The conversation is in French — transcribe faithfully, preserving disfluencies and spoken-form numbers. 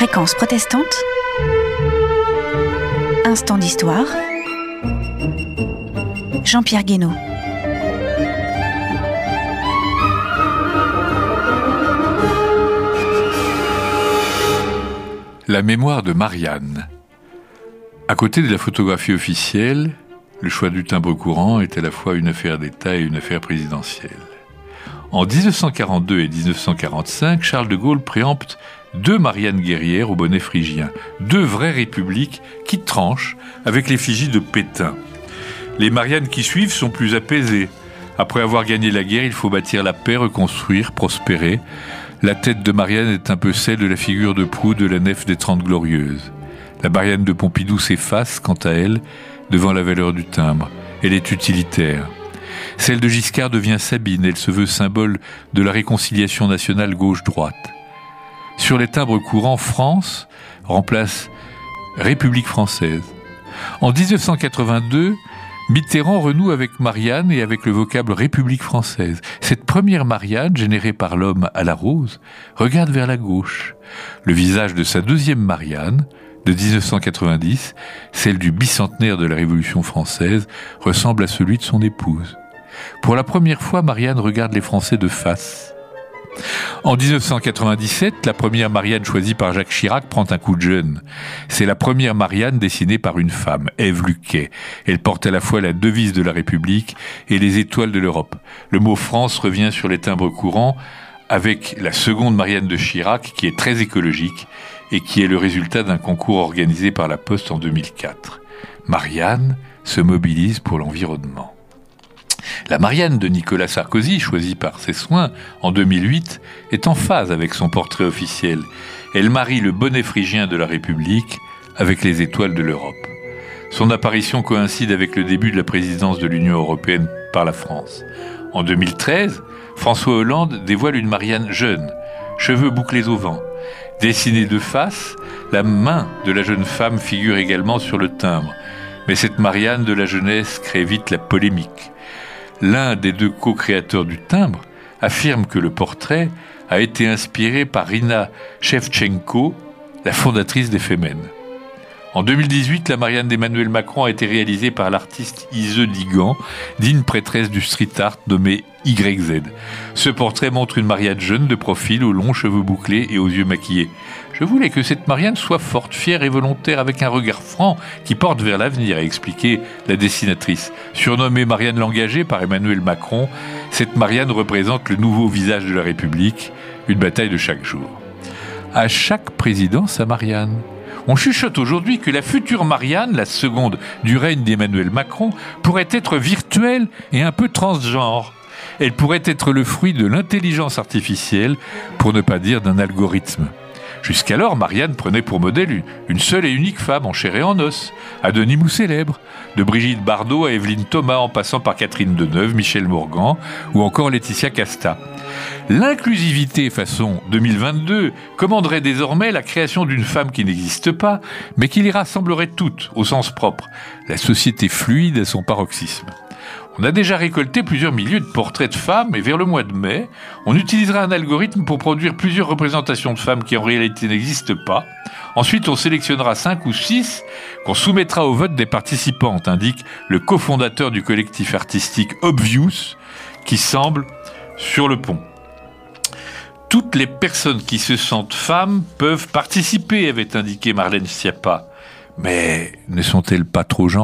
Fréquence protestante, instant d'histoire, Jean-Pierre Guénaud. La mémoire de Marianne. À côté de la photographie officielle, le choix du timbre courant est à la fois une affaire d'État et une affaire présidentielle. En dix-neuf cent quarante-deux et dix-neuf cent quarante-cinq, Charles de Gaulle préempte deux Mariannes guerrières au bonnet phrygien, deux vraies républiques qui tranchent avec l'effigie de Pétain. Les Mariannes qui suivent sont plus apaisées. Après avoir gagné la guerre, il faut bâtir la paix, reconstruire, prospérer. La tête de Marianne est un peu celle de la figure de proue de la nef des Trente Glorieuses. La Marianne de Pompidou s'efface, quant à elle, devant la valeur du timbre. Elle est utilitaire. Celle de Giscard devient Sabine, elle se veut symbole de la réconciliation nationale gauche-droite. Sur les timbres courants, France remplace République française. En dix-neuf cent quatre-vingt-deux, Mitterrand renoue avec Marianne et avec le vocable République française. Cette première Marianne, générée par l'homme à la rose, regarde vers la gauche. Le visage de sa deuxième Marianne, de dix-neuf cent quatre-vingt-dix, celle du bicentenaire de la Révolution française, ressemble à celui de son épouse. Pour la première fois, Marianne regarde les Français de face. En dix-neuf cent quatre-vingt-dix-sept, la première Marianne choisie par Jacques Chirac prend un coup de jeune. C'est la première Marianne dessinée par une femme, Ève Luquet. Elle porte à la fois la devise de la République et les étoiles de l'Europe. Le mot France revient sur les timbres courants avec la seconde Marianne de Chirac qui est très écologique et qui est le résultat d'un concours organisé par la Poste en deux mille quatre. Marianne se mobilise pour l'environnement. La Marianne de Nicolas Sarkozy, choisie par ses soins en deux mille huit, est en phase avec son portrait officiel. Elle marie le bonnet phrygien de la République avec les étoiles de l'Europe. Son apparition coïncide avec le début de la présidence de l'Union européenne par la France. En deux mille treize, François Hollande dévoile une Marianne jeune, cheveux bouclés au vent. Dessinée de face, la main de la jeune femme figure également sur le timbre. Mais cette Marianne de la jeunesse crée vite la polémique. L'un des deux co-créateurs du timbre affirme que le portrait a été inspiré par Rina Shevchenko, la fondatrice des Femen. En deux mille dix-huit, la Marianne d'Emmanuel Macron a été réalisée par l'artiste Ise Digan, digne prêtresse du street art nommée Y Z. Ce portrait montre une Marianne jeune de profil, aux longs cheveux bouclés et aux yeux maquillés. Je voulais que cette Marianne soit forte, fière et volontaire, avec un regard franc qui porte vers l'avenir, a expliqué la dessinatrice. Surnommée Marianne l'engagée par Emmanuel Macron, cette Marianne représente le nouveau visage de la République, une bataille de chaque jour. À chaque président, sa Marianne. On chuchote aujourd'hui que la future Marianne, la seconde du règne d'Emmanuel Macron, pourrait être virtuelle et un peu transgenre. Elle pourrait être le fruit de l'intelligence artificielle, pour ne pas dire d'un algorithme. Jusqu'alors, Marianne prenait pour modèle une seule et unique femme en chair et en os, à demi-mou célèbre, de Brigitte Bardot à Evelyne Thomas en passant par Catherine Deneuve, Michel Morgan ou encore Laetitia Casta. L'inclusivité façon deux mille vingt-deux commanderait désormais la création d'une femme qui n'existe pas, mais qui les rassemblerait toutes au sens propre. La société fluide à son paroxysme. On a déjà récolté plusieurs milliers de portraits de femmes et vers le mois de mai, on utilisera un algorithme pour produire plusieurs représentations de femmes qui en réalité n'existent pas. Ensuite, on sélectionnera cinq ou six qu'on soumettra au vote des participantes, indique le cofondateur du collectif artistique Obvious qui semble sur le pont. Toutes les personnes qui se sentent femmes peuvent participer, avait indiqué Marlène Schiappa. Mais ne sont-elles pas trop genrées ?